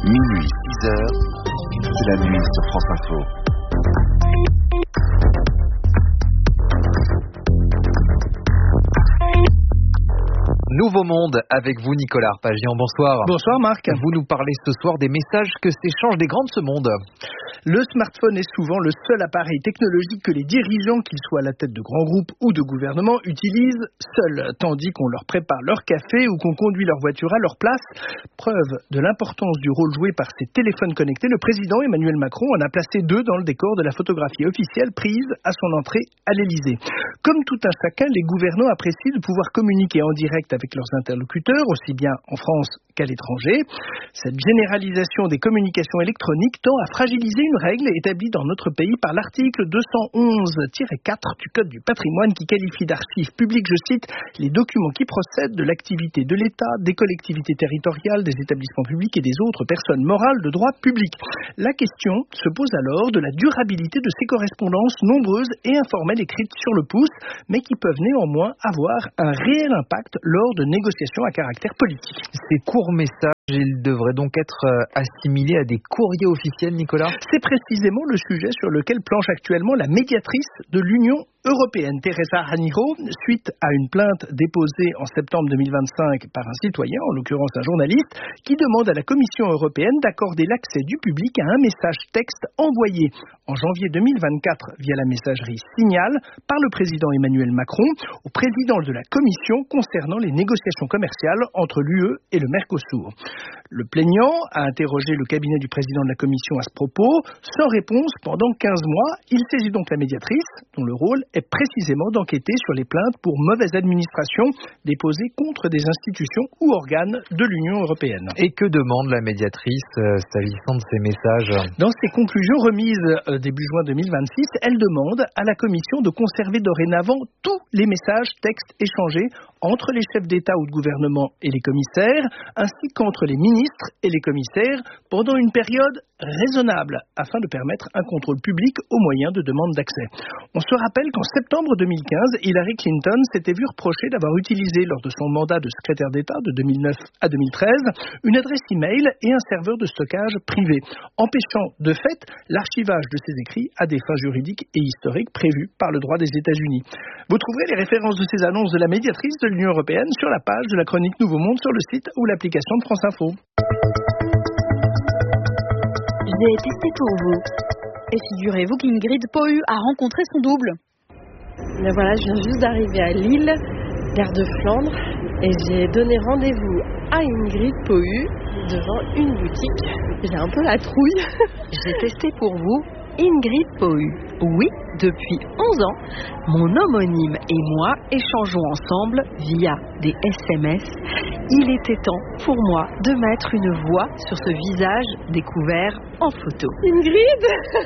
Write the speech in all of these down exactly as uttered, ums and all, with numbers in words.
Minuit, six heures, c'est la nuit sur France Info. Nouveau Monde avec vous, Nicolas Arpagian. Bonsoir. Bonsoir Marc. Vous nous parlez ce soir des messages que s'échangent des grands de ce monde. Le smartphone est souvent le seul appareil technologique que les dirigeants, qu'ils soient à la tête de grands groupes ou de gouvernements, utilisent seuls, tandis qu'on leur prépare leur café ou qu'on conduit leur voiture à leur place. Preuve de l'importance du rôle joué par ces téléphones connectés, le président Emmanuel Macron en a placé deux dans le décor de la photographie officielle prise à son entrée à l'Élysée. Comme tout un chacun, les gouvernants apprécient de pouvoir communiquer en direct avec leurs interlocuteurs, aussi bien en France qu'à l'étranger. Cette généralisation des communications électroniques tend à fragiliser une règle établie dans notre pays par l'article deux cent onze tiret quatre du Code du patrimoine qui qualifie d'archives publiques, je cite, les documents qui procèdent de l'activité de l'État, des collectivités territoriales, des établissements publics et des autres personnes morales de droit public. La question se pose alors de la durabilité de ces correspondances nombreuses et informelles écrites sur le pouce, mais qui peuvent néanmoins avoir un réel impact lors de négociations à caractère politique. Ces courts messages, ils devraient donc être assimilés à des courriers officiels, Nicolas ? C'est précisément le sujet sur lequel planche actuellement la médiatrice de l'Union européenne, Teresa Raniero, suite à une plainte déposée en septembre deux mille vingt-cinq par un citoyen, en l'occurrence un journaliste, qui demande à la Commission européenne d'accorder l'accès du public à un message texte envoyé en janvier deux mille vingt-quatre via la messagerie Signal par le président Emmanuel Macron au président de la Commission concernant les négociations commerciales entre l'U E et le Mercosur. Le plaignant a interrogé le cabinet du président de la Commission à ce propos, sans réponse pendant quinze mois. Il saisit donc la médiatrice, dont le rôle est précisément d'enquêter sur les plaintes pour mauvaise administration déposées contre des institutions ou organes de l'Union européenne. Et que demande la médiatrice euh, s'agissant de ces messages ? Dans ses conclusions remises euh, début juin deux mille vingt-six, elle demande à la Commission de conserver dorénavant tous les messages textes échangés entre les chefs d'État ou de gouvernement et les commissaires, ainsi qu'entre les ministres et les commissaires, pendant une période raisonnable, afin de permettre un contrôle public au moyen de demandes d'accès. On se rappelle qu'en septembre deux mille quinze, Hillary Clinton s'était vue reprocher d'avoir utilisé, lors de son mandat de secrétaire d'État de deux mille neuf à deux mille treize, une adresse e-mail et un serveur de stockage privé, empêchant de fait l'archivage de ses écrits à des fins juridiques et historiques prévues par le droit des États-Unis. Vous trouverez les références de ces annonces de la médiatrice de l'Union européenne sur la page de la chronique Nouveau Monde sur le site ou l'application de France Info. Je vais tester pour vous. Et figurez-vous qu'Ingrid Pohu a rencontré son double. Ben voilà, je viens juste d'arriver à Lille, gare de Flandre, et j'ai donné rendez-vous à Ingrid Pohu devant une boutique. J'ai un peu la trouille. J'ai testé pour vous Ingrid Pohu. Oui, depuis onze ans, mon homonyme et moi échangeons ensemble via des S M S. Il était temps pour moi de mettre une voix sur ce visage découvert en photo. Ingrid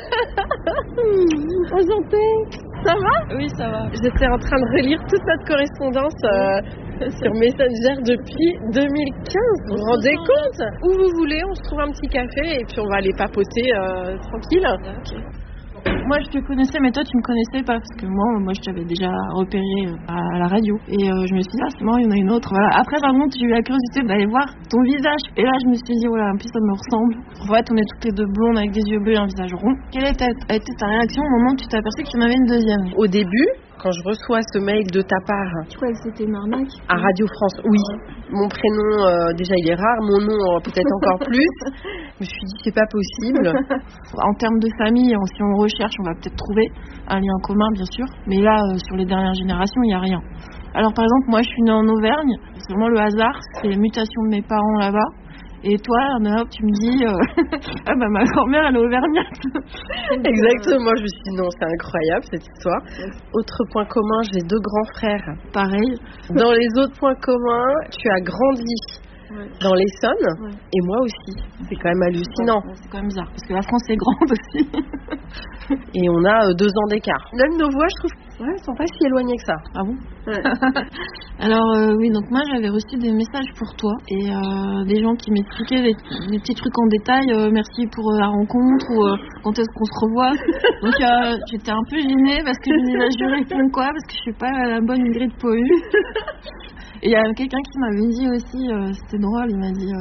Enchantée. Ça va ? Oui, ça va. J'étais en train de relire toute notre correspondance euh, sur Messenger depuis deux mille quinze. Vous vous rendez compte ? Où vous voulez, on se trouve un petit café et puis on va aller papoter euh, tranquille. Okay. Moi je te connaissais mais toi tu me connaissais pas parce que moi moi je t'avais déjà repéré à la radio et euh, je me suis dit ah c'est marrant il y en a une autre voilà. Après par contre j'ai eu la curiosité d'aller voir ton visage et là je me suis dit voilà en plus ça me ressemble. En fait on est toutes les deux blondes avec des yeux bleus et un visage rond. Quelle a été ta, a été ta réaction au moment où tu t'es aperçue qu'il y en avait une deuxième? Au début quand je reçois ce mail de ta part. Tu croyais que c'était une arnaque? À Radio France, oui. Mon prénom, euh, déjà il est rare, mon nom euh, peut-être encore plus. Je me suis dit c'est pas possible. En termes de famille, si on recherche, on va peut-être trouver un lien commun bien sûr. Mais là, euh, sur les dernières générations, il n'y a rien. Alors par exemple, moi je suis née en Auvergne. C'est vraiment le hasard, c'est les mutations de mes parents là-bas. Et toi, hop, tu me dis, euh, ah bah ma grand-mère elle est auvergnate. Exactement, je me suis dit non, c'est incroyable cette histoire. Autre point commun, j'ai deux grands frères. Pareil. Dans les autres points communs, tu as grandi ouais. dans l'Essonne ouais. et moi aussi. C'est quand même hallucinant. Ouais, c'est quand même bizarre parce que la France est grande aussi. Et on a euh, deux ans d'écart. Même nos voix, je trouve, ouais, elles sont pas si éloignées que ça. Ah bon? Ouais. Alors euh, oui, donc moi j'avais reçu des messages pour toi et euh, des gens qui m'expliquaient des, des petits trucs en détail. Euh, merci pour euh, la rencontre ou euh, quand est-ce qu'on se revoit. Donc euh, j'étais un peu gênée parce que je me disais je réponds quoi parce que je suis pas la bonne Ingrid Pohu. Et il y a quelqu'un qui m'avait dit aussi, euh, c'était drôle, il m'a dit. Euh,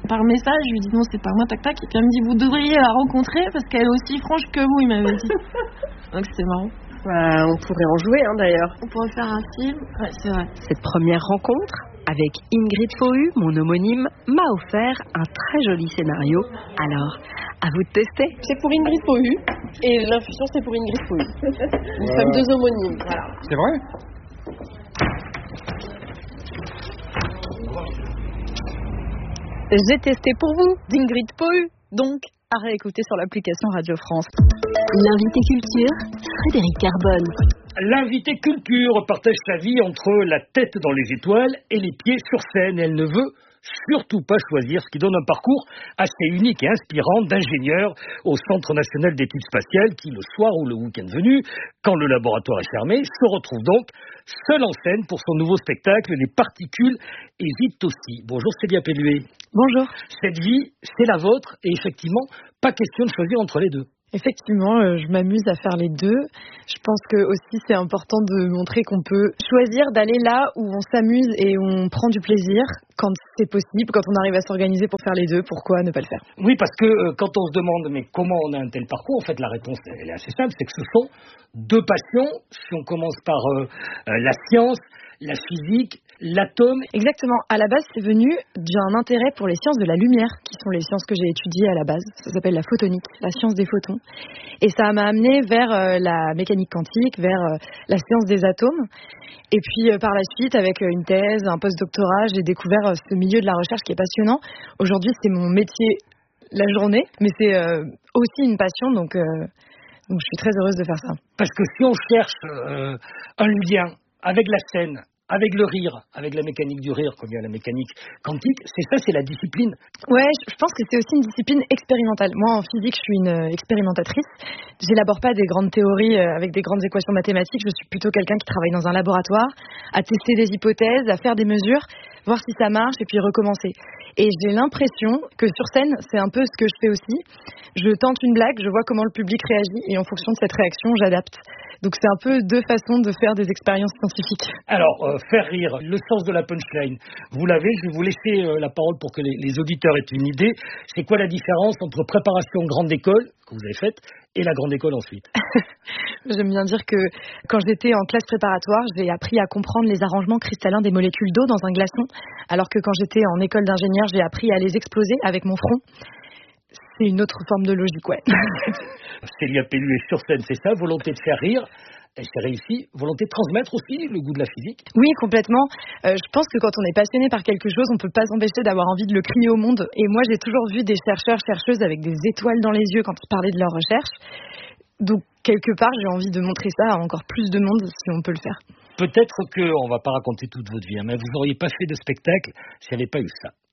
par message, je lui dis non, c'est pas moi, tac tac. Et puis elle me dit, vous devriez la rencontrer parce qu'elle est aussi franche que vous, il m'avait dit. Donc c'était marrant. Bah, on pourrait en jouer hein, d'ailleurs. On pourrait faire un film. Ouais, c'est vrai. Cette première rencontre avec Ingrid Pohu, mon homonyme, m'a offert un très joli scénario. Alors, à vous de tester. C'est pour Ingrid Pohu et l'infusion c'est pour Ingrid Pohu. Nous Ouais. sommes deux homonymes. Voilà. C'est vrai? J'ai testé pour vous d'Ingrid Pohu, donc à réécouter sur l'application Radio France. L'invité culture, Frédéric Carbone. L'invité culture partage sa vie entre la tête dans les étoiles et les pieds sur scène. Elle ne veut surtout pas choisir, ce qui donne un parcours assez unique et inspirant d'ingénieur au Centre national d'études spatiales qui, le soir ou le week-end venu, quand le laboratoire est fermé, se retrouve donc seul en scène pour son nouveau spectacle « Les particules hésitent aussi ». Bonjour Célia Pelluet. Bonjour. Cette vie, c'est la vôtre et effectivement, pas question de choisir entre les deux. Effectivement, euh, je m'amuse à faire les deux. Je pense que aussi c'est important de montrer qu'on peut choisir d'aller là où on s'amuse et où on prend du plaisir quand c'est possible, quand on arrive à s'organiser pour faire les deux. Pourquoi ne pas le faire? Oui, parce que euh, quand on se demande mais comment on a un tel parcours, en fait la réponse elle est assez simple, c'est que ce sont deux passions. Si on commence par euh, euh, la science, la physique, l'atome. Exactement. À la base, c'est venu d'un intérêt pour les sciences de la lumière, qui sont les sciences que j'ai étudiées à la base. Ça s'appelle la photonique, la science des photons. Et ça m'a amené vers euh, la mécanique quantique, vers euh, la science des atomes. Et puis euh, par la suite, avec euh, une thèse, un post-doctorat, j'ai découvert euh, ce milieu de la recherche qui est passionnant. Aujourd'hui, c'est mon métier la journée, mais c'est euh, aussi une passion, donc, euh, donc je suis très heureuse de faire ça. Parce que si on cherche euh, un lien avec la scène, avec le rire, avec la mécanique du rire, comme il y a la mécanique quantique, c'est ça, c'est la discipline. Ouais, je pense que c'est aussi une discipline expérimentale. Moi, en physique, je suis une euh, expérimentatrice. J'élabore pas des grandes théories euh, avec des grandes équations mathématiques. Je suis plutôt quelqu'un qui travaille dans un laboratoire, à tester des hypothèses, à faire des mesures, voir si ça marche et puis recommencer. Et j'ai l'impression que sur scène, c'est un peu ce que je fais aussi. Je tente une blague, je vois comment le public réagit et en fonction de cette réaction, j'adapte. Donc c'est un peu deux façons de faire des expériences scientifiques. Alors, euh, faire rire, le sens de la punchline, vous l'avez, je vais vous laisser euh, la parole pour que les, les auditeurs aient une idée. C'est quoi la différence entre préparation grande école, que vous avez faite, et la grande école ensuite? J'aime bien dire que quand j'étais en classe préparatoire, j'ai appris à comprendre les arrangements cristallins des molécules d'eau dans un glaçon, alors que quand j'étais en école d'ingénieur, j'ai appris à les exploser avec mon front. C'est une autre forme de logique, ouais. Célia Pelluet sur scène, c'est ça, volonté de faire rire, et c'est réussi, volonté de transmettre aussi le goût de la physique. Oui, complètement. Euh, je pense que quand on est passionné par quelque chose, on ne peut pas s'empêcher d'avoir envie de le crier au monde. Et moi, j'ai toujours vu des chercheurs, chercheuses avec des étoiles dans les yeux quand ils parlaient de leur recherche. Donc, quelque part, j'ai envie de montrer ça à encore plus de monde si on peut le faire. Peut-être qu'on ne va pas raconter toute votre vie, hein, mais vous n'auriez pas fait de spectacle s'il n'y avait pas eu ça.